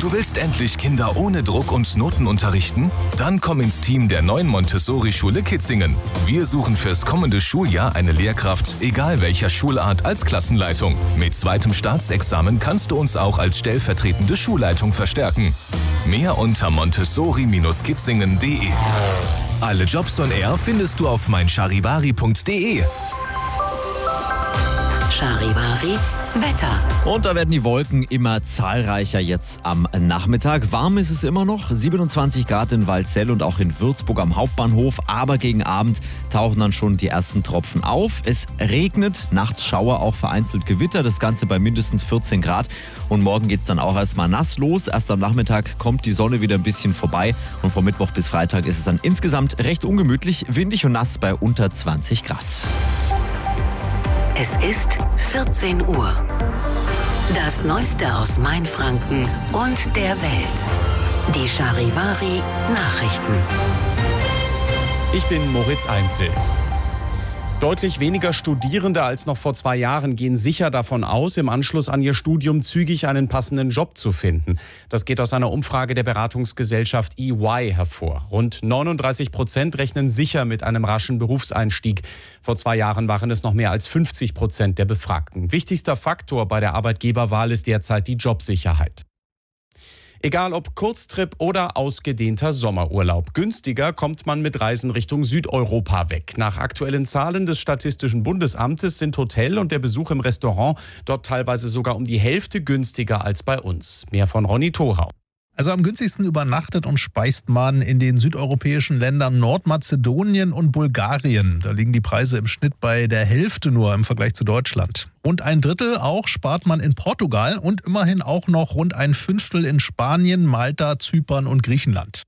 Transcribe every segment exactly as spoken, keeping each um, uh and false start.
Du willst endlich Kinder ohne Druck und Noten unterrichten? Dann komm ins Team der neuen Montessori-Schule Kitzingen. Wir suchen fürs kommende Schuljahr eine Lehrkraft, egal welcher Schulart, als Klassenleitung. Mit zweitem Staatsexamen kannst du uns auch als stellvertretende Schulleitung verstärken. Mehr unter montessori Bindestrich kitzingen Punkt de. Alle Jobs on Air findest du auf mein charivari Punkt de. Charivari Wetter. Und da werden die Wolken immer zahlreicher jetzt am Nachmittag. Warm ist es immer noch, siebenundzwanzig Grad in Waldsell und auch in Würzburg am Hauptbahnhof. Aber gegen Abend tauchen dann schon die ersten Tropfen auf. Es regnet, nachts Schauer, auch vereinzelt Gewitter. Das Ganze bei mindestens vierzehn Grad. Und morgen geht es dann auch erstmal nass los. Erst am Nachmittag kommt die Sonne wieder ein bisschen vorbei. Und von Mittwoch bis Freitag ist es dann insgesamt recht ungemütlich, windig und nass bei unter zwanzig Grad. Es ist vierzehn Uhr. Das Neueste aus Mainfranken und der Welt. Die Charivari Nachrichten. Ich bin Moritz Einzel. Deutlich weniger Studierende als noch vor zwei Jahren gehen sicher davon aus, im Anschluss an ihr Studium zügig einen passenden Job zu finden. Das geht aus einer Umfrage der Beratungsgesellschaft E Y hervor. Rund neununddreißig Prozent rechnen sicher mit einem raschen Berufseinstieg. Vor zwei Jahren waren es noch mehr als fünfzig Prozent der Befragten. Wichtigster Faktor bei der Arbeitgeberwahl ist derzeit die Jobsicherheit. Egal ob Kurztrip oder ausgedehnter Sommerurlaub, günstiger kommt man mit Reisen Richtung Südeuropa weg. Nach aktuellen Zahlen des Statistischen Bundesamtes sind Hotel und der Besuch im Restaurant dort teilweise sogar um die Hälfte günstiger als bei uns. Mehr von Ronny Thorau. Also am günstigsten übernachtet und speist man in den südeuropäischen Ländern Nordmazedonien und Bulgarien. Da liegen die Preise im Schnitt bei der Hälfte nur im Vergleich zu Deutschland. Und ein Drittel auch spart man in Portugal und immerhin auch noch rund ein Fünftel in Spanien, Malta, Zypern und Griechenland.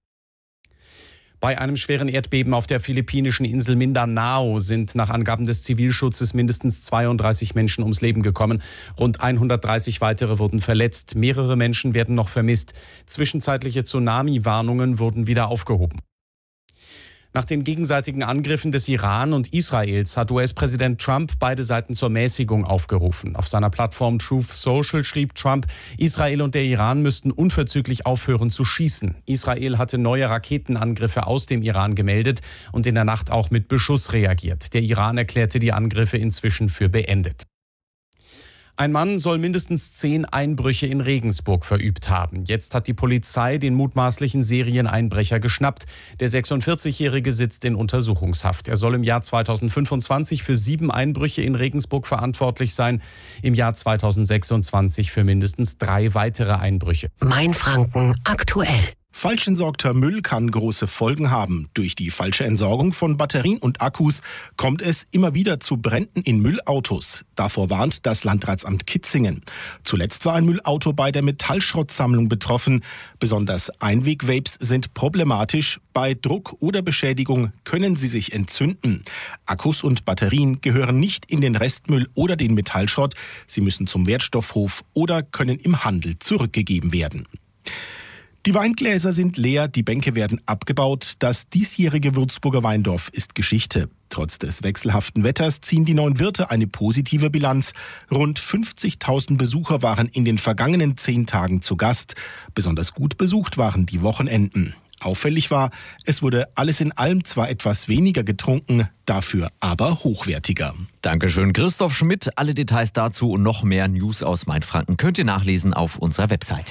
Bei einem schweren Erdbeben auf der philippinischen Insel Mindanao sind nach Angaben des Zivilschutzes mindestens zweiunddreißig Menschen ums Leben gekommen. Rund hundertdreißig weitere wurden verletzt. Mehrere Menschen werden noch vermisst. Zwischenzeitliche Tsunami-Warnungen wurden wieder aufgehoben. Nach den gegenseitigen Angriffen des Iran und Israels hat U S-Präsident Trump beide Seiten zur Mäßigung aufgerufen. Auf seiner Plattform Truth Social schrieb Trump, Israel und der Iran müssten unverzüglich aufhören zu schießen. Israel hatte neue Raketenangriffe aus dem Iran gemeldet und in der Nacht auch mit Beschuss reagiert. Der Iran erklärte die Angriffe inzwischen für beendet. Ein Mann soll mindestens zehn Einbrüche in Regensburg verübt haben. Jetzt hat die Polizei den mutmaßlichen Serieneinbrecher geschnappt. Der sechsundvierzigjährige sitzt in Untersuchungshaft. Er soll im Jahr zweitausendfünfundzwanzig für sieben Einbrüche in Regensburg verantwortlich sein, im Jahr zweitausendsechsundzwanzig für mindestens drei weitere Einbrüche. Mainfranken aktuell. Falsch entsorgter Müll kann große Folgen haben. Durch die falsche Entsorgung von Batterien und Akkus kommt es immer wieder zu Bränden in Müllautos. Davor warnt das Landratsamt Kitzingen. Zuletzt war ein Müllauto bei der Metallschrottsammlung betroffen. Besonders Einweg-Vapes sind problematisch. Bei Druck oder Beschädigung können sie sich entzünden. Akkus und Batterien gehören nicht in den Restmüll oder den Metallschrott. Sie müssen zum Wertstoffhof oder können im Handel zurückgegeben werden. Die Weingläser sind leer, die Bänke werden abgebaut. Das diesjährige Würzburger Weindorf ist Geschichte. Trotz des wechselhaften Wetters ziehen die neun Wirte eine positive Bilanz. Rund fünfzigtausend Besucher waren in den vergangenen zehn Tagen zu Gast. Besonders gut besucht waren die Wochenenden. Auffällig war, es wurde alles in allem zwar etwas weniger getrunken, dafür aber hochwertiger. Dankeschön, Christoph Schmidt. Alle Details dazu und noch mehr News aus Mainfranken könnt ihr nachlesen auf unserer Webseite.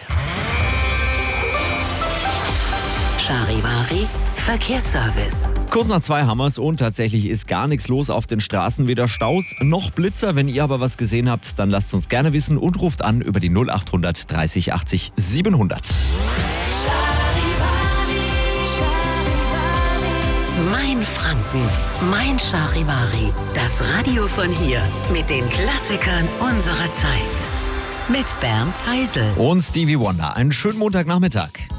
Charivari Verkehrsservice. Kurz nach zwei haben wir's und tatsächlich ist gar nichts los auf den Straßen, weder Staus noch Blitzer. Wenn ihr aber was gesehen habt, dann lasst uns gerne wissen und ruft an über die null acht hundert dreißig achtzig siebenhundert. Mainfranken, mein Charivari. Das Radio von hier mit den Klassikern unserer Zeit. Mit Bernd Heisel Und Stevie Wonder. Einen schönen Montagnachmittag.